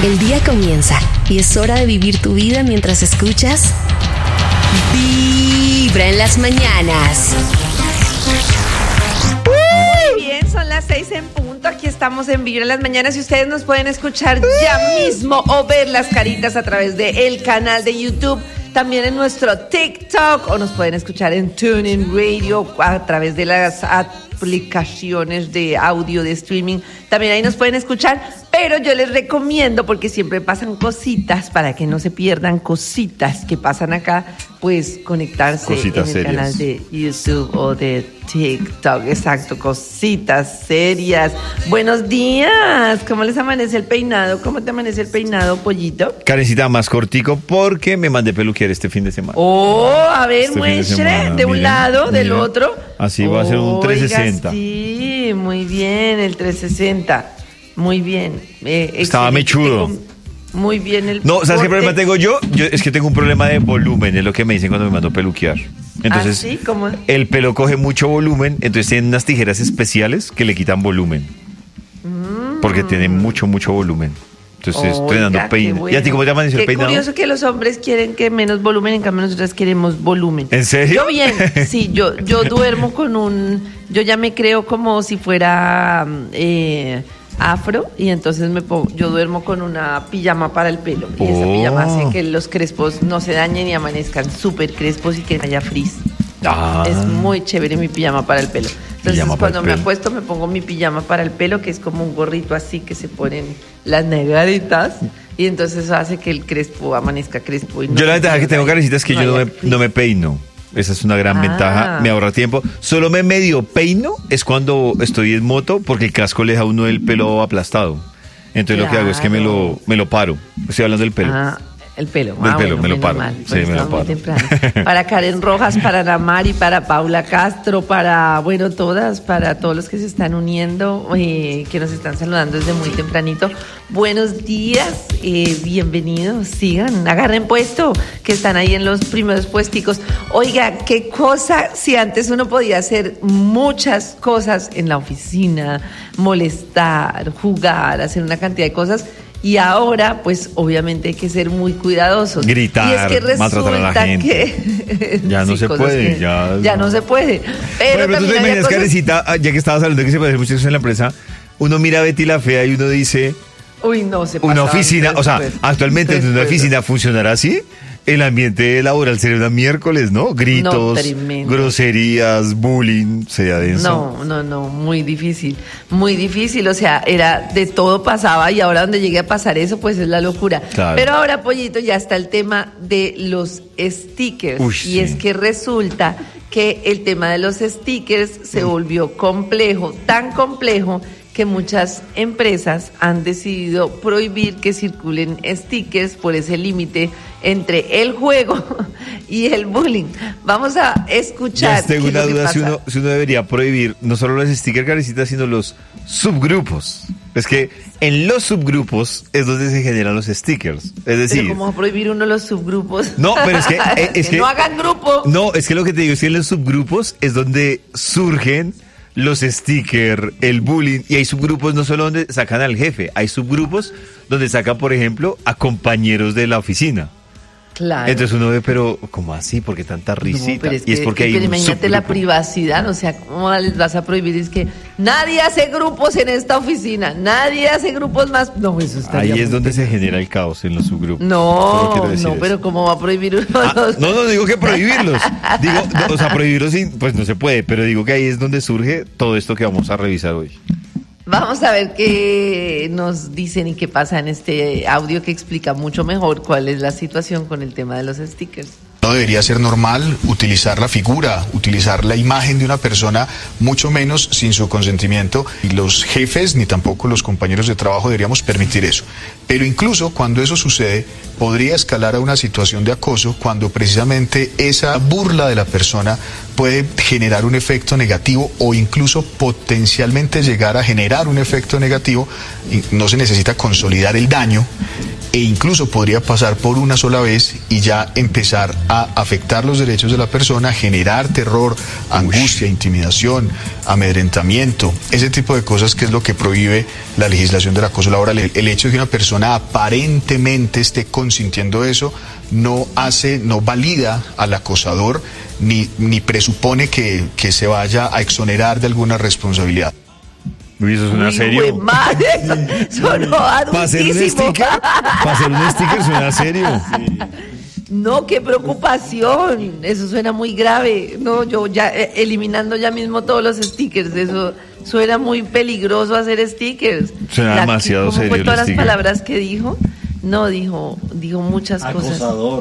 El día comienza y es hora de vivir tu vida mientras escuchas Vibra en las mañanas. Muy bien, son las 6 en punto. Aquí estamos en Vibra en las mañanas y ustedes nos pueden escuchar ya mismo o ver las caritas a través del canal de YouTube. También en nuestro TikTok o nos pueden escuchar en TuneIn Radio a través de las aplicaciones de audio de streaming. También ahí nos pueden escuchar, pero yo les recomiendo, porque siempre pasan cositas, para que no se pierdan cositas que pasan acá, pues conectarse cositas en el serias. canal de YouTube o de TikTok. Exacto, cositas serias. Buenos días, ¿cómo les amanece el peinado? ¿Cómo te amanece el peinado, pollito? Karencita, más cortico porque me mandé peluquear este fin de semana. Oh, a ver, Este fin de muestre, semana, de un miren, lado, del miren. otro. Así va a ser un 360. Oiga, sí, muy bien, el 360. Muy bien. Estaba excelente. mechudo. Muy bien el No, ¿sabes qué corte. problema tengo yo? Es que tengo un problema de volumen, es lo que me dicen cuando me mando peluquear. Entonces, ¿Ah, sí? ¿Cómo? el pelo coge mucho volumen, entonces tienen unas tijeras especiales que le quitan volumen. Porque tiene mucho volumen. Entonces estoy dando Oiga, qué peine. bueno. ¿Y a ti cómo te amaneció el Qué peinado? curioso que los hombres quieren que menos volumen, en cambio nosotras queremos volumen. ¿En serio? Yo bien, sí, yo duermo con yo ya me creo como si fuera afro, y entonces yo duermo con una pijama para el pelo. Y esa pijama hace que los crespos no se dañen y amanezcan súper crespos y que no haya frizz. Ah. Es muy chévere mi pijama para el pelo. Entonces Pijama para cuando el me pelo. acuesto me pongo mi pijama para el pelo, que es como un gorrito así que se ponen las negaditas, y entonces eso hace que el crespo amanezca crespo. Y no Yo la se ventaja que tengo, dañe, Karencita, es que yo haya no me peino. Esa es una gran ventaja, me ahorra tiempo. Solo me medio peino es cuando estoy en moto, porque el casco le deja a uno el pelo aplastado. Entonces lo que hago es que me lo paro. Estoy hablando del pelo. El pelo. Del pelo, me lo menos paro. mal, Sí, porque me lo estamos muy paro. temprano. Para Karen Rojas, para Ana Mari, para Paula Castro, para, bueno, para todos los que se están uniendo, que nos están saludando desde muy tempranito. Buenos días, bienvenidos, sigan, agarren puesto, que están ahí en los primeros puesticos. Oiga, qué cosa, si antes uno podía hacer muchas cosas en la oficina, molestar, jugar, hacer una cantidad de cosas. Y ahora, pues, obviamente hay que ser muy cuidadosos. Gritar, y es que maltratar a la resulta gente. que Ya no se cosas puede, que ya no se puede. Pero Bueno, tú te también había imaginas, cosas... Karencita, ya que estabas hablando de que se puede hacer muchas cosas en la empresa, uno mira a Betty la Fea y uno dice, Uy, no, se una pasaban oficina, tres o sea, pesos. actualmente Tres una pesos. oficina funcionará así. El ambiente laboral sería un miércoles, ¿no? Gritos, tremendo. groserías, bullying, sería denso. No, muy difícil, o sea, era de todo pasaba, y ahora donde llegue a pasar eso, pues es la locura. Claro. Pero ahora, pollito, ya está el tema de los stickers. Uy, y sí. es que resulta que el tema de los stickers se volvió complejo, tan complejo que muchas empresas han decidido prohibir que circulen stickers por ese límite entre el juego y el bullying. Vamos a escuchar. Ya tengo qué es una lo que duda pasa. si uno debería prohibir no solo los stickers, Karencita, sino los subgrupos. Es que en los subgrupos es donde se generan los stickers. Es Pero decir, ¿cómo va a prohibir uno los subgrupos? No, pero es que... que no hagan grupo. No, es que lo que te digo es que en los subgrupos es donde surgen los stickers, el bullying, y hay subgrupos no solo donde sacan al jefe, hay subgrupos donde sacan, por ejemplo, a compañeros de la oficina. Claro. Entonces uno ve, pero ¿cómo así? ¿Por qué tanta risita? No, pero es y es que, porque hay pero un imagínate la subgrupo. privacidad, o sea, ¿cómo les vas a prohibir? Es que nadie hace grupos en esta oficina, nadie hace grupos más. No, eso estaría Ahí es muy donde se tenaz. genera el caos en los subgrupos. Solo quiero No, decir eso. pero ¿cómo va a prohibir uno de los... No digo que prohibirlos. Digo, o sea, prohibirlos pues no se puede, pero digo que ahí es donde surge todo esto que vamos a revisar hoy. Vamos a ver qué nos dicen y qué pasa en este audio que explica mucho mejor cuál es la situación con el tema de los stickers. No debería ser normal utilizar la figura, utilizar la imagen de una persona, mucho menos sin su consentimiento. Y los jefes ni tampoco los compañeros de trabajo deberíamos permitir eso. Pero incluso cuando eso sucede, podría escalar a una situación de acoso cuando precisamente esa burla de la persona puede generar un efecto negativo o incluso potencialmente llegar a generar un efecto negativo. Y no se necesita consolidar el daño e incluso podría pasar por una sola vez y ya empezar a afectar los derechos de la persona, generar terror, angustia, intimidación, amedrentamiento, ese tipo de cosas que es lo que prohíbe la legislación del acoso laboral. El hecho de que una persona aparentemente esté consintiendo eso no valida al acosador ni presupone que se vaya a exonerar de alguna responsabilidad. Uy, eso suena serio. Sonó Para hacer un sticker suena serio. Sí. No, qué preocupación. Eso suena muy grave. No, yo ya eliminando ya mismo todos los stickers. Eso suena muy peligroso hacer stickers. Suena demasiado serio. ¿Cómo fue todas las palabras que dijo? No, dijo muchas cosas.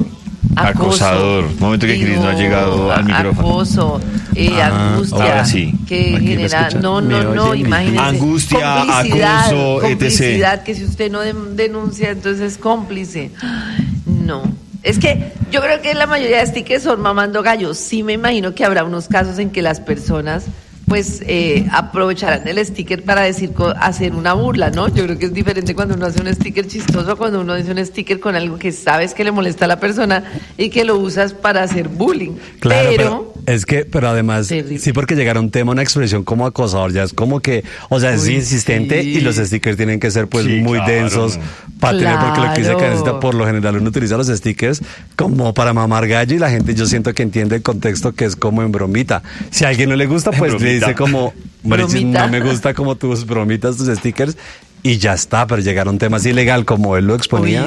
Acosador. Momento que Cris no ha llegado al micrófono. Acoso, angustia. Ahora sí. Que genera. No, imagínese. Angustia, acoso, complicidad, etc. que si usted no denuncia, entonces es cómplice. No. Es que yo creo que la mayoría de stickers son mamando gallos. Sí me imagino que habrá unos casos en que las personas pues aprovecharán el sticker para hacer una burla, ¿no? Yo creo que es diferente cuando uno hace un sticker chistoso, cuando uno dice un sticker con algo que sabes que le molesta a la persona y que lo usas para hacer bullying. Claro, pero además, sí, porque llegar a un tema, una expresión como acosador, ya es como que, o sea, es insistente y los stickers tienen que ser pues muy densos para tener, porque lo que dice Karencita, por lo general uno utiliza los stickers como para mamar gallo y la gente, yo siento que entiende el contexto que es como en bromita. Si a alguien no le gusta, pues le dice como, no me gusta como tus bromitas, tus stickers, y ya está, pero llegar a un tema así ilegal como él lo exponía,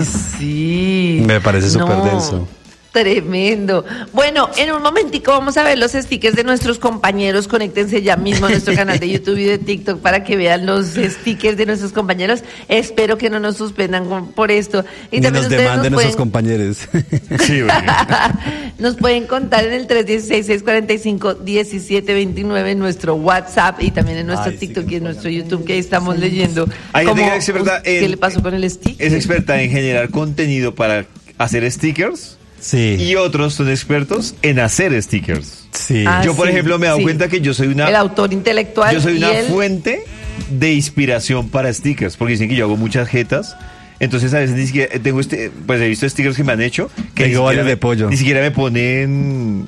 me parece súper denso. Tremendo. Bueno, en un momentico vamos a ver los stickers de nuestros compañeros. Conéctense ya mismo a nuestro canal de YouTube y de TikTok para que vean los stickers de nuestros compañeros. Espero que no nos suspendan por esto. Y ni también nos demanden nuestros compañeros. Sí, bueno. Nos pueden contar en el 316-645-1729 en nuestro WhatsApp y también en nuestro TikTok y en nuestro YouTube, que ahí estamos leyendo. ¿Qué le pasó con el sticker? Es experta en generar contenido para hacer stickers. Sí. Y otros son expertos en hacer stickers. Sí. Yo, por ejemplo, me he dado cuenta que yo soy el autor intelectual. Yo soy una fuente de inspiración para stickers, porque dicen que yo hago muchas jetas. Entonces a veces ni siquiera tengo pues he visto stickers que me han hecho que ni siquiera me ponen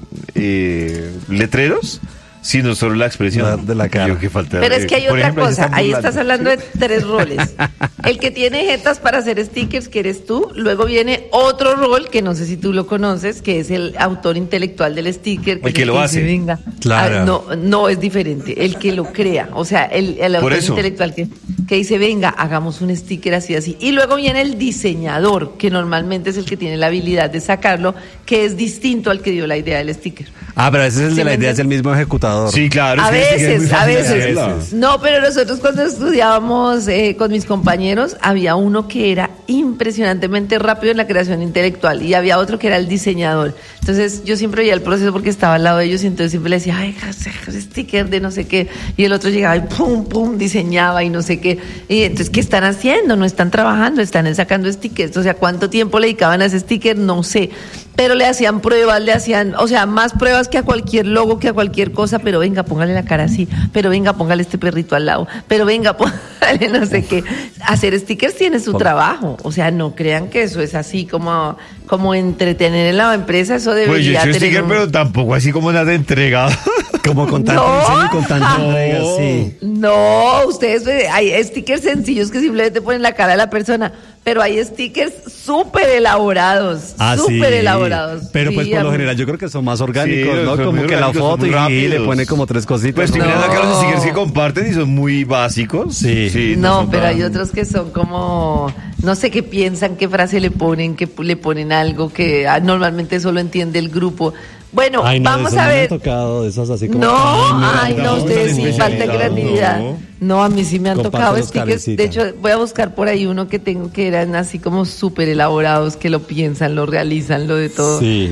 letreros, sino solo la expresión de la cara. Pero es que hay otra cosa, ahí estás hablando de 3 roles. El que tiene jetas para hacer stickers, que eres tú. Luego viene otro rol, que no sé si tú lo conoces, que es el autor intelectual del sticker. El que lo hace. Venga. Claro. No, es diferente. El que lo crea. O sea, el autor intelectual que dice, venga, hagamos un sticker así. Y luego viene el diseñador, que normalmente es el que tiene la habilidad de sacarlo, que es distinto al que dio la idea del sticker. Pero ese es el de la idea, es el mismo ejecutador. Sí, claro. A veces. No, pero nosotros cuando estudiábamos con mis compañeros, había uno que era impresionantemente rápido en la creación intelectual y había otro que era el diseñador. Entonces yo siempre veía el proceso porque estaba al lado de ellos y entonces siempre le decía, sticker de no sé qué. Y el otro llegaba y pum, diseñaba y no sé qué. Y entonces, ¿qué están haciendo? No están trabajando, están sacando stickers. O sea, ¿cuánto tiempo le dedicaban a ese sticker? No sé. Pero le hacían pruebas, más pruebas que a cualquier logo, que a cualquier cosa, pero venga, póngale la cara así, pero venga, póngale este perrito al lado, pero venga, póngale no sé qué. Hacer stickers tiene su trabajo, o sea, no crean que eso es así como entretener en la empresa, eso debería pues yo he hecho sticker, pero tampoco así como nada de entregado. Como con tanto diseño y con tanto entrega, sí. No, ustedes, hay stickers sencillos que simplemente ponen la cara de la persona, pero hay stickers súper elaborados, elaborados. Pero pues por lo general yo creo que son más orgánicos, ¿no? Como que la foto y le pone como 3 cositas. Pues estoy mirando acá los stickers que comparten y son muy básicos. Sí. No, pero hay otros que son como, no sé qué piensan, qué frase le ponen, que le ponen algo que normalmente solo entiende el grupo. Bueno, vamos a ver. Me han tocado de esas así como. No, ustedes sí, falta creatividad. No, a mí sí me han tocado stickers. De hecho, voy a buscar por ahí uno que tengo que eran así como súper elaborados, que lo piensan, lo realizan, lo de todo. Sí.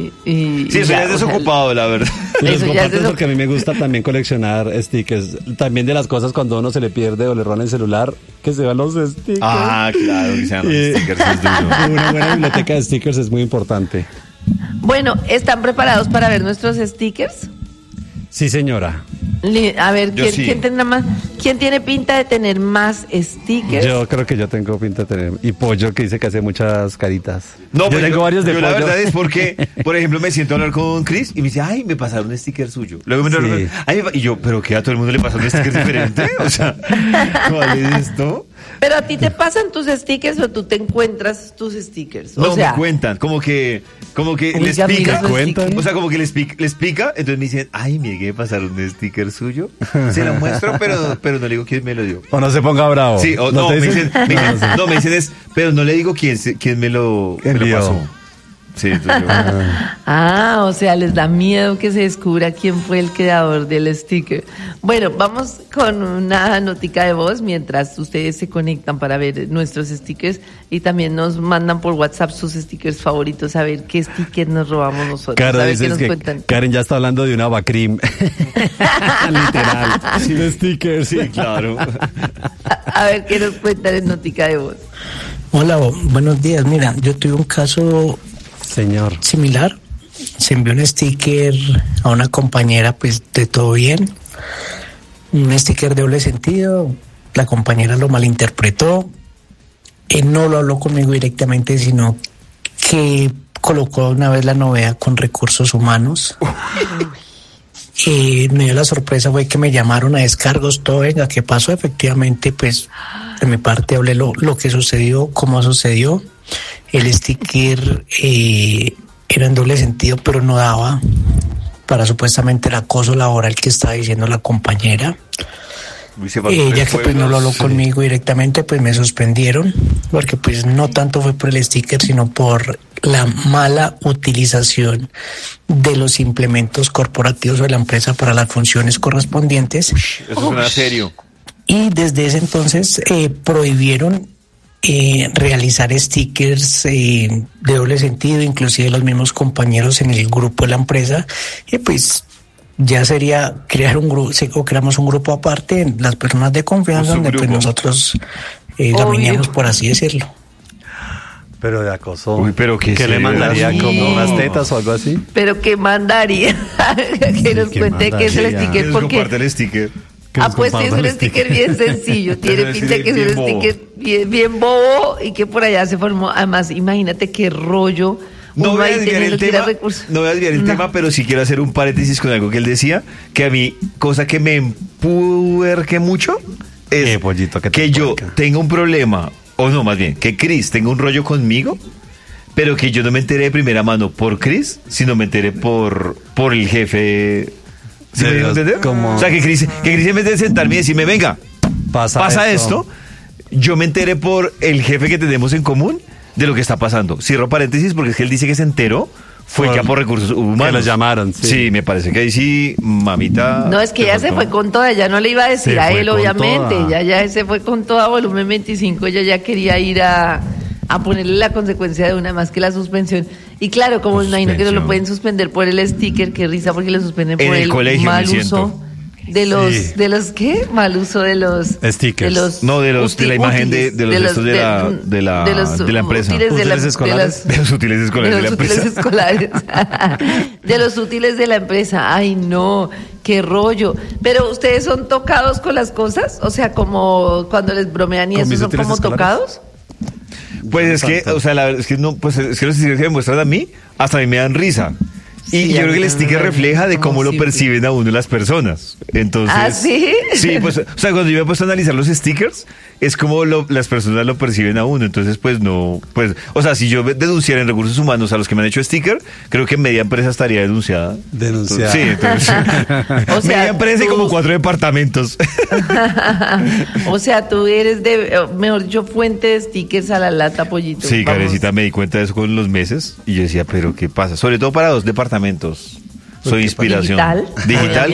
Eso ya es desocupado, la verdad. Eso ya es porque a mí me gusta también coleccionar stickers. También de las cosas cuando a uno se le pierde o le roban el celular, que se van los stickers. Claro, que sean los stickers. Es duro. Una buena biblioteca de stickers es muy importante. Bueno, ¿están preparados para ver nuestros stickers? Sí, señora. A ver, ¿quién tendrá más? ¿Quién tiene pinta de tener más stickers? Yo creo que yo tengo pinta de tener. Y Pollo, que dice que hace muchas caritas. No, yo pues tengo varios de Pollo. La verdad es porque, por ejemplo, me siento a hablar con Chris y me dice, ay, me pasaron un sticker suyo. Luego me y yo, ¿pero qué? ¿A todo el mundo le pasa un sticker diferente? O sea, ¿cuál es esto? Pero a ti te pasan tus stickers o tú te encuentras tus stickers. No, me cuentan, como que les pica. O sea, como que les pica, entonces me dicen, ay, mire, que me pasaron un sticker suyo. Se lo muestro, pero no le digo quién me lo dio. O no se ponga bravo. Sí, o no, me dicen, pero no le digo quién me lo pasó. Sí, entonces o sea, les da miedo que se descubra quién fue el creador del sticker. Bueno, vamos con una notica de voz mientras ustedes se conectan para ver nuestros stickers y también nos mandan por WhatsApp sus stickers favoritos, a ver qué sticker nos robamos nosotros. Claro, a ver qué nos cuentan. Karen ya está hablando de una Bacrim. Literal. Sin stickers. Sí, claro. A ver qué nos cuentan en notica de voz. Hola, buenos días. Mira, yo tuve un caso similar. Se envió un sticker a una compañera, pues de todo bien, un sticker de doble sentido. La compañera lo malinterpretó, no lo habló conmigo directamente, sino que colocó una vez la novedad con recursos humanos. Me dio la sorpresa, fue que me llamaron a descargos, todo, venga, ¿qué pasó? Efectivamente, pues de mi parte hablé lo que sucedió, cómo sucedió. El sticker era en doble sentido, pero no daba para supuestamente el acoso laboral que estaba diciendo la compañera. Ya que pues no lo habló conmigo directamente, pues me suspendieron, porque pues no tanto fue por el sticker, sino por la mala utilización de los implementos corporativos de la empresa para las funciones correspondientes. Eso suena serio. Y desde ese entonces prohibieron realizar stickers de doble sentido, inclusive los mismos compañeros en el grupo de la empresa, y pues ya sería crear un grupo, o creamos un grupo aparte, las personas de confianza, donde pues nosotros dominamos, por así decirlo. Pero de acoso. Uy, pero ¿qué le mandaría? ¿Como unas tetas o algo así? Pero ¿qué mandaría? Que nos cuente qué es el sticker. Porque comparte el sticker. Pues es un sticker bien sencillo. Tiene pinta que es un sticker bien bobo y que por allá se formó. Además, imagínate qué rollo. No voy a desviar el tema, pero sí quiero hacer un paréntesis con algo que él decía, que a mí, cosa que me empuerque mucho, es que yo tenga un problema, o no, más bien, que Chris tenga un rollo conmigo, pero que yo no me enteré de primera mano por Chris, sino me enteré por el jefe. ¿Sí me digo entender? O sea, que Chris en vez de sentarme y decirme, venga, pasa esto, yo me enteré por el jefe que tenemos en común de lo que está pasando. Cierro paréntesis porque es que él dice que se enteró fue ya por recursos humanos. Que los llamaron. Sí, me parece que ahí sí, mamita. No, es que ella se fue con toda, ya no le iba a decir a él, obviamente. Ya se fue con toda, volumen 25, ella ya quería ir a ponerle la consecuencia de una más que la suspensión. Y claro, como imagino que no lo pueden suspender por el sticker, qué risa, porque lo suspenden por el mal uso de los ¿qué? Mal uso de los stickers. De la imagen de los restos de la empresa. Útiles escolares. De los útiles escolares de la empresa. De los útiles de la empresa. Ay, no, qué rollo. Pero ustedes son tocados con las cosas, o sea, como cuando les bromean y eso, son como tocados. Pues es que, o sea, la verdad es que no, pues es que los stickers que me muestran a mí, hasta a mí me dan risa. Y yo creo que el sticker refleja de cómo lo perciben a uno las personas. Entonces, ¿ah, sí? Sí, pues, o sea, cuando yo me he puesto a analizar los stickers, es como las personas lo perciben a uno. Entonces, pues no, pues, o sea, si yo denunciara en recursos humanos a los que me han hecho sticker, creo que media empresa estaría denunciada. Denunciada. Sí, entonces, o sea, media empresa y como 4 departamentos. O sea, tú eres mejor dicho, fuente de stickers a la lata, Pollito. Sí, Karencita, me di cuenta de eso con los meses y yo decía, pero ¿qué pasa? Sobre todo para 2 departamentos. Soy inspiración. Digital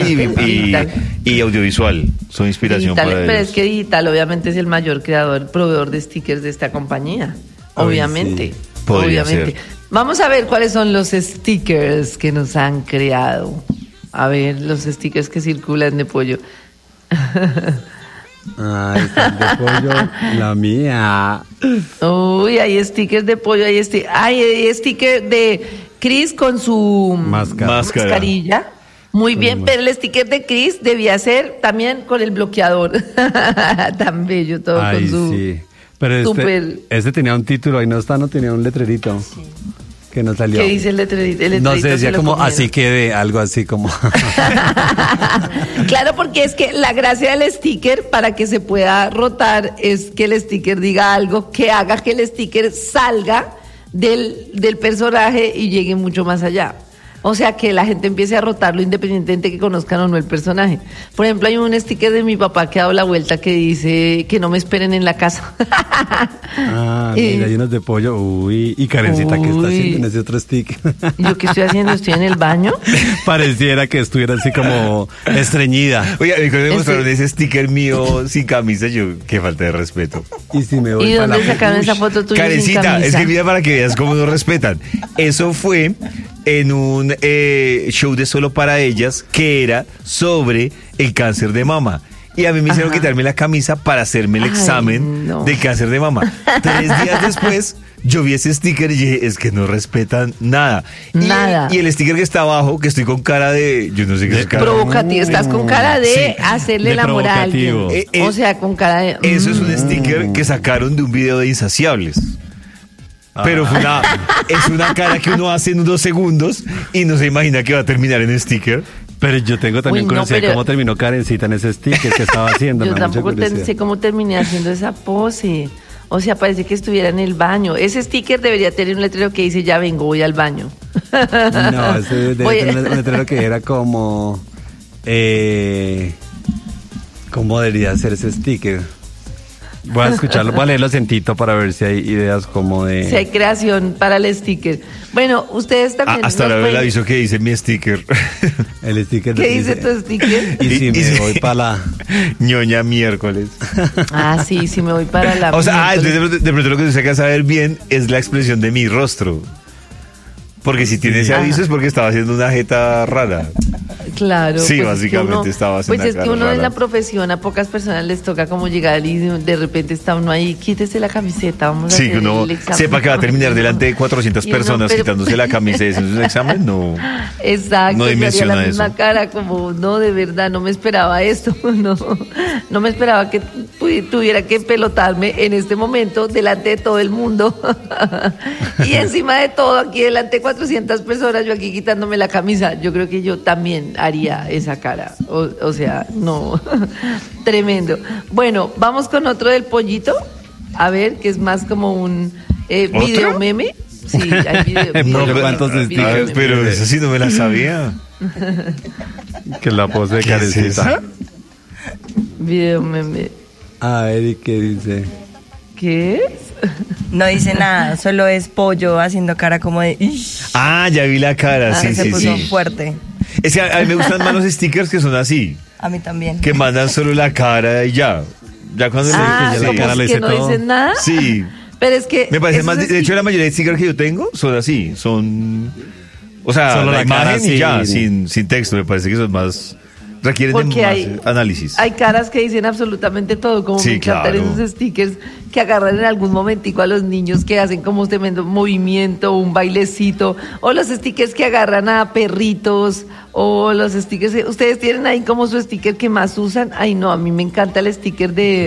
y audiovisual. Soy inspiración digital, para ellos. Pero es que Digital obviamente es el mayor proveedor de stickers de esta compañía. Obviamente. Sí. Podría ser. Vamos a ver cuáles son los stickers que nos han creado. A ver, los stickers que circulan de Pollo. Ay, de Pollo, la mía. Uy, hay stickers de Pollo, hay sticker de Chris con su mascarilla. Muy bien, pero el sticker de Chris debía ser también con el bloqueador. Tan bello todo. Ay, con su... sí. Pero este tenía un título, ahí no tenía un letrerito. Sí. Que no salió. ¿Qué dice el letrerito? No sé, decía como así quede, algo así como. Claro, porque es que la gracia del sticker para que se pueda rotar es que el sticker diga algo que haga que el sticker salga del personaje y llegue mucho más allá. O sea, que la gente empiece a rotarlo independientemente de que conozcan o no el personaje. Por ejemplo, hay un sticker de mi papá que ha dado la vuelta que dice que no me esperen en la casa. Mira, llenos de pollo. Uy, y Karencita, ¿qué está haciendo en ese otro sticker? ¿Yo qué estoy haciendo? ¿Estoy en el baño? Pareciera que estuviera así como estreñida. Oye, cuando me mostraron ese sticker mío sin camisa, yo, qué falta de respeto. Y si me voy ¿Y dónde sacaron esa foto tuya Karencita, sin camisa? es que mira para que veas cómo nos respetan. Eso fue en un show de Solo para Ellas que era sobre el cáncer de mama. Y a mí me hicieron quitarme la camisa para hacerme el examen de cáncer de mama. 3 días después, yo vi ese sticker y dije, es que no respetan nada. Nada. Y el sticker que está abajo, que estoy con cara de... Yo no sé qué es cara. Provocativo. Estás con cara de hacerle el amor a alguien. O sea, con cara de... Eso es un sticker que sacaron de un video de Insaciables. Pero es una cara que uno hace en unos segundos y no se imagina que va a terminar en sticker. Pero yo tengo también curiosidad cómo terminó Karencita en ese sticker que estaba haciendo. Yo tampoco sé cómo terminé haciendo esa pose. O sea, parece que estuviera en el baño. Ese sticker debería tener un letrero que dice, ya vengo, voy al baño. No, ese debería tener un letrero que era como... ¿Cómo debería ser ese sticker? Voy a escucharlo, voy a leerlo sentito para ver si hay ideas como de... Si hay creación para el sticker. Bueno, ustedes también... Hasta ahora el aviso que dice mi sticker. El sticker. ¿Qué dice tu sticker? Y si me voy para la... ñoña miércoles. Sí, si me voy para la... O sea, de pronto lo que se saca saber bien es la expresión de mi rostro. Porque si tiene ese aviso es porque estaba haciendo una jeta rara. Claro. Sí, pues básicamente estaba haciendo Pues es que uno rara. en la profesión a pocas personas les toca como llegar y de repente está uno ahí, quítese la camiseta, vamos a hacer que uno el examen. sepa que va a terminar delante de 400 personas quitándose la camisa y haciendo un examen, no. Exacto, no dimensiona la misma eso. cara como, no, de verdad, no me esperaba esto, no me esperaba que tuviera que pelotarme en este momento delante de todo el mundo. Y encima de todo, aquí delante de 400 personas, yo aquí quitándome la camisa, yo creo que yo también haría esa cara, o sea, no, tremendo. Bueno, vamos con otro del pollito, a ver, que es más como un video meme. Sí, hay video ¿Cuántos stickers? Pero eso sí no me la sabía. Que la pose de Karencita. Video meme. A ver, ¿y qué dice? ¿Qué es? No dice nada, solo es pollo haciendo cara como de... Ya vi la cara, sí. Se puso fuerte. Es que a mí me gustan más los stickers que son así. A mí también. Que mandan solo la cara y ya. Ya cuando la cara le dice todo. ¿No dicen nada? Sí. Pero es que... Me parece más... De hecho, la mayoría de stickers que yo tengo son así. Son... O sea, solo la imagen cara, y ya, sin texto. Me parece que son más... Requieren de más análisis. Hay caras que dicen absolutamente todo, como me encantan esos stickers que agarran en algún momentico a los niños que hacen como un tremendo movimiento, un bailecito, o los stickers que agarran a perritos, o los stickers... ¿Ustedes tienen ahí como su sticker que más usan? Ay, no, a mí me encanta el sticker de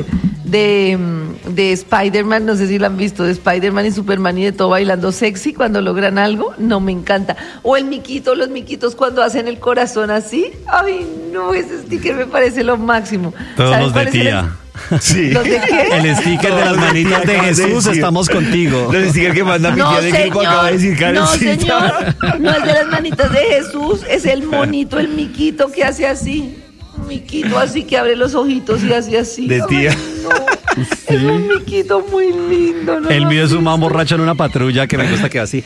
Spider-Man, no sé si lo han visto, de Spider-Man y Superman y de todo bailando sexy cuando logran algo, no, me encanta. O el miquito, los miquitos cuando hacen el corazón así, ay, no, ese sticker me parece lo máximo. Todos los de tía. Sí. ¿Los de qué? El sticker de las manitas de Jesús, estamos contigo. Los stickers que manda mi tía de grupo acaba de decir Karencita. No, señor, no es de las manitas de Jesús, es el monito, el miquito que hace así. Un miquito así que abre los ojitos y hace así. De tía. Ay, no. Sí. Es un miquito muy lindo. ¿No? El mío es un man borracho en una patrulla que me gusta que así.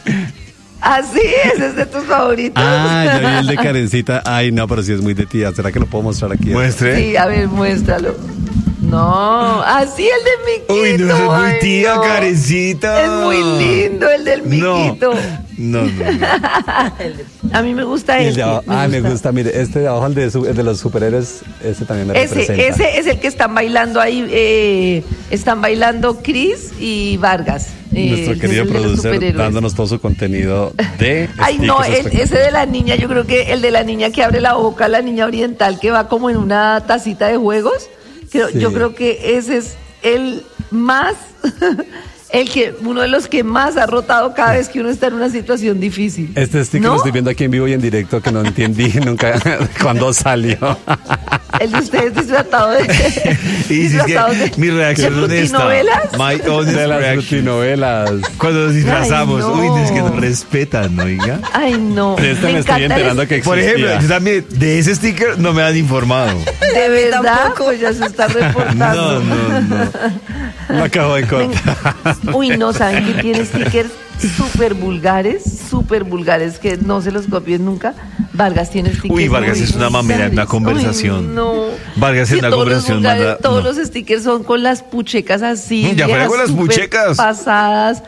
Así ese es de tus favoritos. Ya vi el de Karencita. Ay, no, pero sí es muy de tía. ¿Será que lo puedo mostrar aquí? Muestre. Sí, a ver, muéstralo. No, así el de miquito. Uy, no, es muy tía, Karencita. Es muy lindo el del miquito. No. A mí me gusta este. Me gusta, mire, este de abajo, el de los superhéroes, ese también me representa. Ese es el que están bailando ahí, están bailando Chris y Vargas. Nuestro querido producer dándonos todo su contenido de... Ay, no, ese de la niña, yo creo que el de la niña que abre la boca, la niña oriental que va como en una tacita de juegos, yo creo que ese es el más... uno de los que más ha rotado cada vez que uno está en una situación difícil. Este sticker lo estoy viendo aquí en vivo y en directo, que no entendí nunca cuándo salió. El de ustedes disfrazado de... mi reacción honesta. De las frutinovelas. Cuando nos disfrazamos. Ay, no. Es que nos respetan, oiga. Ay, no. De este me estoy enterando que existía. Por ejemplo, yo también, de ese sticker no me han informado. ¿De verdad? Pues ya se está reportando. No. Me acabo de contar. Uy, no, ¿saben que tiene stickers súper vulgares, que no se los copien nunca? Vargas tiene stickers. Uy, Vargas es una mamera en una conversación. Uy, no. Vargas en una conversación manda. Todos los stickers son con las puchecas así. Ya fuera con las puchecas. Pasadas.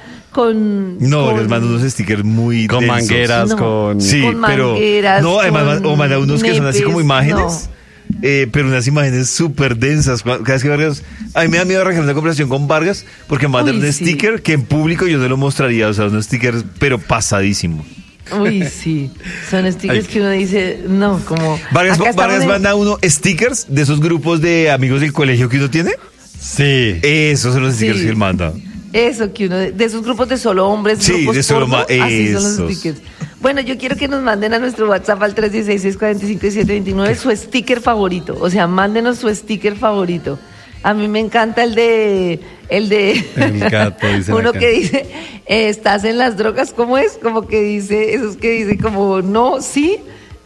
Les mando unos stickers muy con densos. Mangueras, con... Sí, con pero... mangueras, no, además, o manda unos que son así como imágenes. No. Pero unas imágenes súper densas. Cada vez que Vargas... A mí me da miedo arrancar una conversación con Vargas porque mandan un sticker que en público yo no lo mostraría. O sea, unos stickers, pero pasadísimo. Uy, sí. Son stickers que uno dice, no, como... Vargas manda uno stickers de esos grupos de amigos del colegio que uno tiene. Sí. Esos son los stickers que él manda. Eso, que uno de esos grupos de solo hombres, sí, grupos de solo porno, así son esos. los stickers. Bueno, yo quiero que nos manden a nuestro WhatsApp al 316-645-1729 su sticker favorito. O sea, mándenos su sticker favorito. A mí me encanta el de el gato, dice uno que dice, estás en las drogas, ¿cómo es? Como que dice, esos que dice como, no, sí.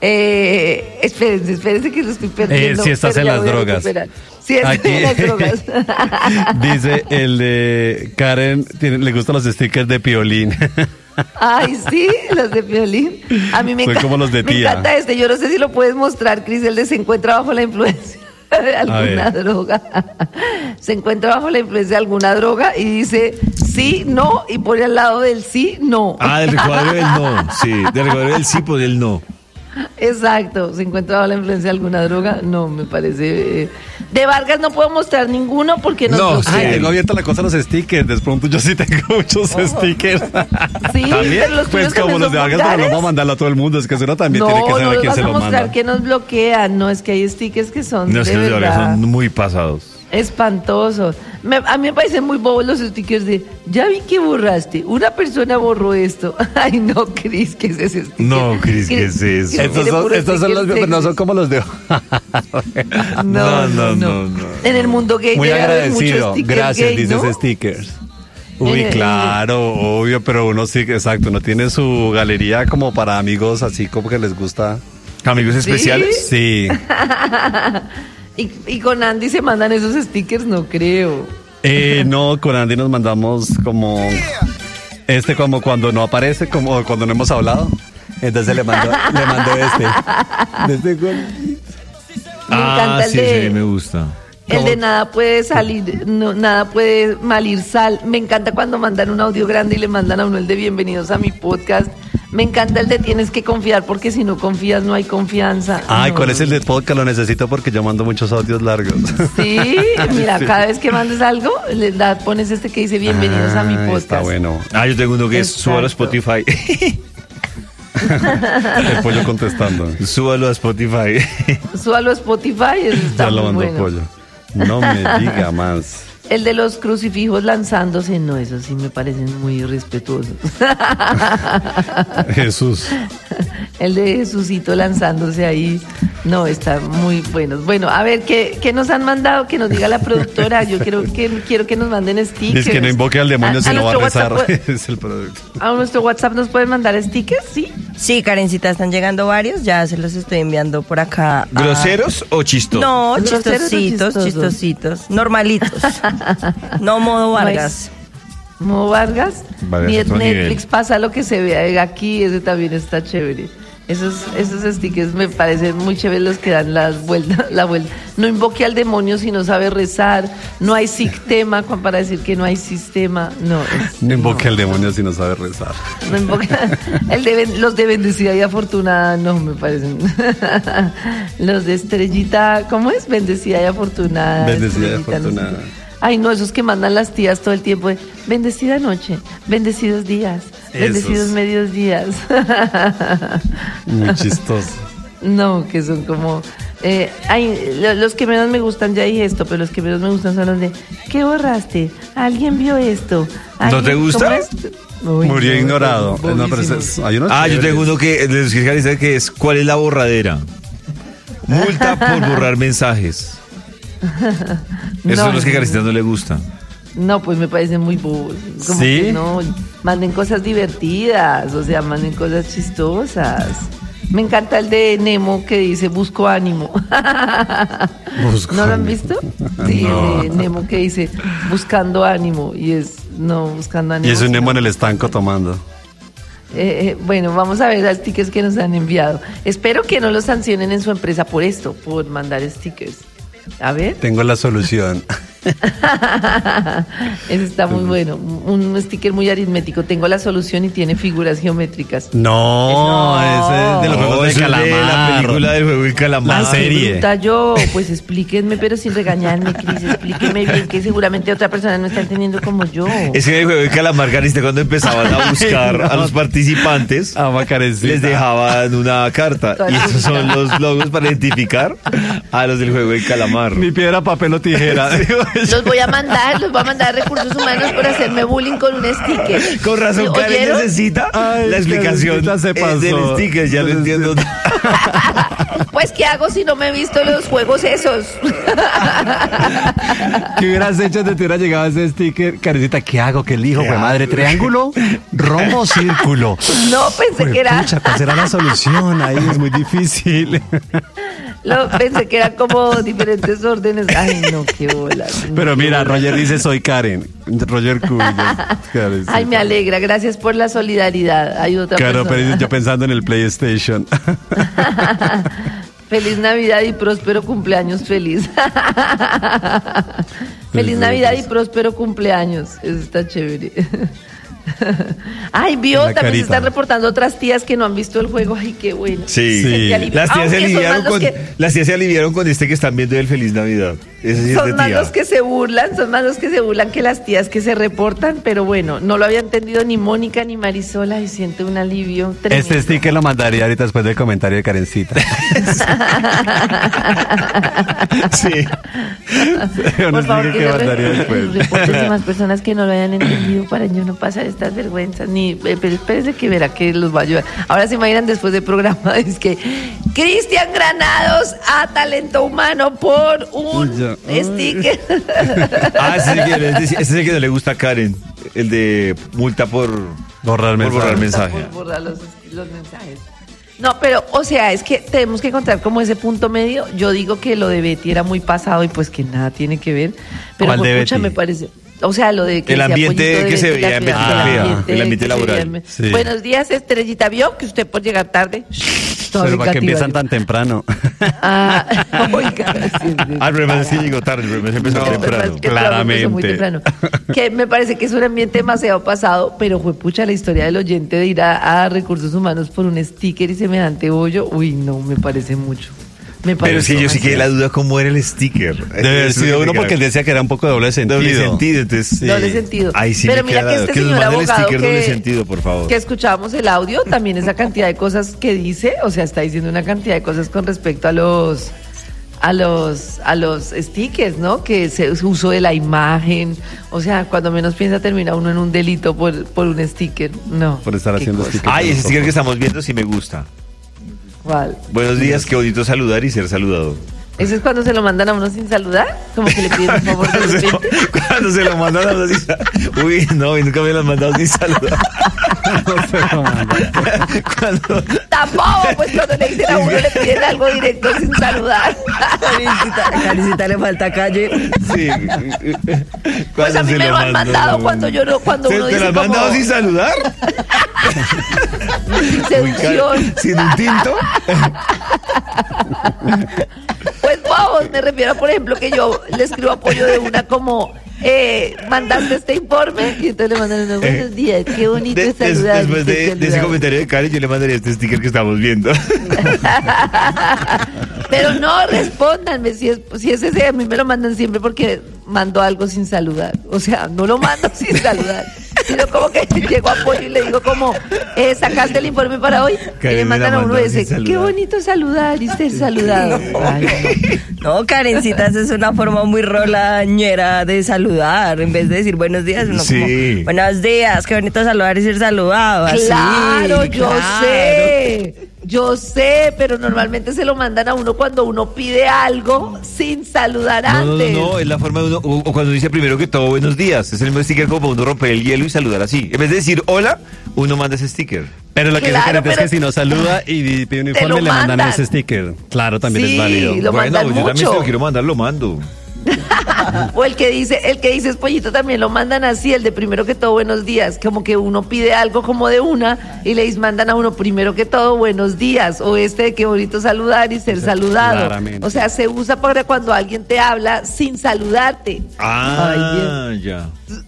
Espérense que lo estoy perdiendo. Si estás en las drogas. Sí, estoy en las drogas. Dice el de Karen, le gustan los stickers de Piolín. Ay, sí, los de Piolín. A mí me encanta. Como los de tía. Me encanta este. Yo no sé si lo puedes mostrar, Cris. El de se encuentra bajo la influencia de alguna droga. Se encuentra bajo la influencia de alguna droga y dice sí, no, y pone al lado del sí, no. Del recuadro del no. Sí, del recuadro del sí, pone el no. Exacto, se encuentra bajo la influencia de alguna droga. No, me parece. De Vargas no puedo mostrar ninguno porque no. Tengo abierta la cosa de los stickers. De pronto yo sí tengo muchos stickers. Sí, ¿también? Los pues como los de Vargas, pero no vamos a mandarlo a todo el mundo. Es que eso también tiene que saber a quién se lo manda. No, mostrar que nos bloquean. No, es que hay stickers que son no, de verdad. Vargas son muy pasados. Espantoso. A mí me parecen muy bobos los stickers de ya vi que borraste, una persona borró esto. Ay, no, Cris, ¿qué es ese sticker? No, Cris, ¿qué es eso? Estos son los pero no son como los de no. En el mundo gay muy agradecido. Gracias, gay, dices ¿no? stickers. Uy, claro, obvio, pero uno sí, exacto, uno tiene su galería como para amigos así como que les gusta. ¿Amigos especiales? Sí. ¿Y con Andy se mandan esos stickers? No creo. No, con Andy nos mandamos como como cuando no aparece, como cuando no hemos hablado. Entonces le mando este. Me encanta el de... sí, me gusta. El de nada puede salir, no, nada puede malir sal. Me encanta cuando mandan un audio grande y le mandan a uno el de bienvenidos a mi podcast. Me encanta el de tienes que confiar porque si no confías no hay confianza. Ay, ¿cuál es el de podcast? Lo necesito porque yo mando muchos audios largos. Sí, mira, cada vez que mandes algo, pones este que dice bienvenidos a mi podcast. Está bueno. Yo tengo uno que es súbalo a Spotify. El pollo contestando. Súbalo a Spotify. Súbalo a Spotify, eso está ya lo mandó bueno. Pollo. No me diga más. El de los crucifijos lanzándose, no, eso sí me parecen muy irrespetuosos. Jesús. El de Jesucito lanzándose ahí, no, están muy buenos. Bueno, a ver, ¿qué nos han mandado? Que nos diga la productora. Yo quiero que nos manden stickers. Es que no invoque al demonio si no va a rezar. Es el producto. ¿A nuestro WhatsApp nos pueden mandar stickers? Sí. Sí, Karencita, están llegando varios. Ya se los estoy enviando por acá. ¿Groseros o chistosos? No, chistositos. Normalitos. No modo Vargas. ¿Modo Vargas? Netflix pasa lo que se ve aquí, ese también está chévere. Esos stickers me parecen muy chéveres los que dan la vuelta. No invoque al demonio si no sabe rezar. No hay sistema para decir que no hay sistema. No invoque al demonio si no sabe rezar. No invoque. Los de bendecida y afortunada no me parecen. Los de estrellita, ¿cómo es? Bendecida y afortunada. Bendecida y afortunada. Ay, no, esos que mandan las tías todo el tiempo. Bendecida noche, bendecidos días, bendecidos medios días. Muy chistoso. No, que son como... los que menos me gustan, ya dije esto, pero los que menos me gustan son los de... ¿Qué borraste? ¿Alguien vio esto? ¿No te gusta? Murió ignorado. No, pero hay unos yo tengo uno que es ¿cuál es la borradera? Multa por borrar mensajes. Esos son los que a Karencita no le gustan. No, pues me parecen muy bobos. Como ¿Sí? que no, manden cosas divertidas, o sea, manden cosas chistosas. Me encanta el de Nemo que dice busco ánimo. ¿No lo han visto? Sí, no. El de Nemo que dice buscando ánimo y es buscando ánimo. Y es un Nemo en el estanco tomando. Bueno, vamos a ver los stickers que nos han enviado. Espero que no los sancionen en su empresa por esto, por mandar stickers. A ver. Tengo la solución. Ese está muy bueno. Un sticker muy aritmético. Tengo la solución y tiene figuras geométricas. No, ese es de los juegos de calamar. De la película del juego de calamar. La serie. Pues explíquenme, pero sin regañarme, Cris. Explíquenme bien, que seguramente otra persona no está entendiendo como yo. Es que en el juego de calamar, Karencita, cuando empezaban a buscar a los participantes, les dejaban una carta. Y esos son los logos para identificar a los del juego de calamar. Mi piedra, papel o tijera. Los voy a mandar a Recursos Humanos por hacerme bullying con un sticker. Con razón, Karen necesita la explicación del sticker, ya lo entiendo. Pues, ¿qué hago si no me he visto los juegos esos? ¿Qué hubieras hecho si te hubiera llegado ese sticker? Karencita, ¿qué hago? ¿Qué elijo? ¿Madre triángulo? ¿Rombo círculo? No, pensé que era... Pucha, ¿cuál será la solución? Ahí es muy difícil. Pensé que eran como diferentes órdenes. Ay, no, qué bola. Pero mira, Roger dice, soy Karen. Roger Cuyo. Ay, me alegra. Gracias por la solidaridad. Hay otra persona. Pero yo pensando en el PlayStation. Feliz Navidad y próspero cumpleaños feliz. Feliz Navidad y próspero cumpleaños. Eso está chévere. Ay, también se están reportando otras tías que no han visto el juego. Ay, qué bueno. Sí. Las tías se aliviaron con este que están viendo el Feliz Navidad. Son más los que se burlan, que las tías que se reportan, pero bueno, no lo había entendido ni Mónica ni Marisola y siente un alivio tremendo. Este sticker lo mandaría ahorita después del comentario de Karencita. Sí. Por favor, que reporten más personas que no lo hayan entendido para yo no pasar estas vergüenzas. Pero espérense que verá que los va a ayudar. Ahora se imaginan después del programa, es que Cristian Granados a talento humano por un sticker. Ese es el que no le gusta a Karen. El de multa por borrar mensaje. Por borrar los mensajes. No, pero, o sea, es que tenemos que encontrar como ese punto medio. Yo digo que lo de Betty era muy pasado y pues que nada tiene que ver. Pero por me parece... O sea, lo de que el ambiente que se veía en el ambiente laboral. Sí. Buenos días, Estrellita. ¿Vio que usted por llegar tarde? Pero ¿para qué empiezan tan temprano? Oiga. El problema es que llegó tarde, el problema es que empezó temprano. Claramente. Muy temprano. Que me parece que es un ambiente demasiado pasado, pero fue pucha la historia del oyente de ir a Recursos Humanos por un sticker y semejante bollo. Uy, no, me parece mucho. Pero es que yo sí quedé la duda cómo era el sticker. Debe haber sido uno porque él decía que era un poco de doble sentido. Entonces, sí. Doble sentido. Ahí sí pero mira que este señor abogado el sticker doble sentido, por favor. Que escuchábamos el audio, también esa cantidad de cosas que dice, o sea, está diciendo una cantidad de cosas con respecto a los stickers, ¿no? Que se uso de la imagen, o sea, cuando menos piensa termina uno en un delito por un sticker. No. Por estar haciendo stickers. Ese sticker que estamos viendo sí me gusta. ¿Cuál? Buenos días, qué bonito saludar y ser saludado. ¿Eso es cuando se lo mandan a uno sin saludar? Como que le piden un favor de repente. Cuando se lo mandan a uno sin saludar. Uy, no, nunca me lo han mandado sin saludar. No se lo mandan. Tampoco, pues cuando le dicen a uno le piden algo directo sin saludar. Karencita le falta calle. Sí. Pues a mí me lo han mandado cuando uno dice ¿te lo han mandado sin saludar? Seducción. ¿Sin un tinto? Pues vamos, me refiero, por ejemplo, que yo le escribo apoyo de una como mandaste este informe y entonces le mandan unos buenos días, qué bonito saludar. Después de ese comentario de Karen yo le mandaría este sticker que estamos viendo. Pero no, respóndanme si es ese, a mí me lo mandan siempre porque mando algo sin saludar. O sea, no lo mando sin saludar. Sino como que llego a Pollo y le digo como, ¿sacaste el informe para hoy? Y le mandan a uno ese, qué bonito saludar y ser saludado. Ay, no, Karencita, esa es una forma muy rolañera de saludar. En vez de decir buenos días, uno como, buenos días, qué bonito saludar y ser saludado. Claro, así, yo sé, pero normalmente se lo mandan a uno cuando uno pide algo sin saludar antes. No, es la forma de uno, o cuando dice primero que todo buenos días, es el mismo sticker como uno romper el hielo y saludar así. En vez de decir hola, uno manda ese sticker. Pero lo que es diferente es que si no saluda y pide un informe, le mandan ese sticker. Claro, también es válido. Bueno, yo también si lo quiero mandar, lo mando. O el que dice es Pollito, también lo mandan así, el de primero que todo buenos días, como que uno pide algo como de una y le mandan a uno primero que todo buenos días, o de qué bonito saludar y ser saludado. Claramente. O sea, se usa para cuando alguien te habla sin saludarte. Ya.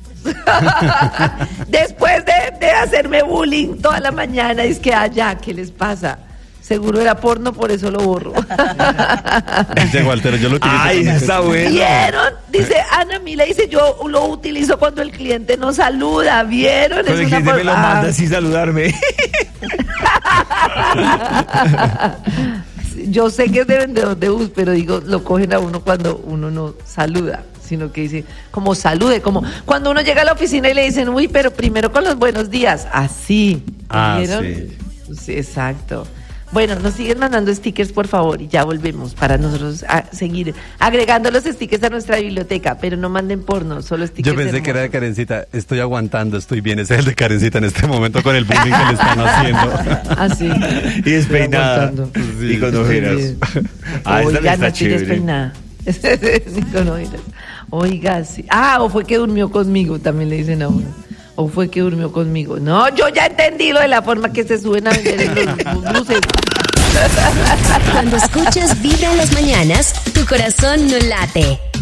Después de hacerme bullying toda la mañana, es que ¿qué les pasa? Seguro era porno, por eso lo borro. Dice Walter, yo lo utilizo. Ay, está bueno. ¿Vieron? Dice Ana Mila, dice, yo lo utilizo cuando el cliente no saluda. ¿Vieron? Cuando el cliente me lo manda sin saludarme. Yo sé que es de vendedor de bus, pero digo, lo cogen a uno cuando uno no saluda, sino que dice, como salude, como cuando uno llega a la oficina y le dicen, uy, pero primero con los buenos días. Así. ¿Vieron? Sí, exacto. Bueno, nos siguen mandando stickers, por favor, y ya volvemos para nosotros seguir agregando los stickers a nuestra biblioteca, pero no manden porno, solo stickers. Yo pensé que era de Karencita, estoy aguantando, estoy bien, ese es el de Karencita en este momento con el bullying que le están haciendo. Así. Y despeinada. Y con ojeras. Oiga, no estoy despeinada. Ni con ojeras. Oiga, sí. O fue que durmió conmigo, también le dicen a uno. ¿O fue que durmió conmigo? No, yo ya entendí lo de la forma que se suben a vender en los buses. Cuando escuchas Vibra en las mañanas, tu corazón no late.